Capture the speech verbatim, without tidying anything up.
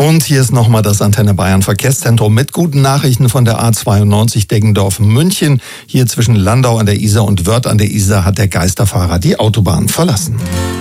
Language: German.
Und hier ist nochmal das Antenne Bayern Verkehrszentrum mit guten Nachrichten von der A zweiundneunzig Deggendorf-München. Hier zwischen Landau an der Isar und Wörth an der Isar hat der Geisterfahrer die Autobahn verlassen.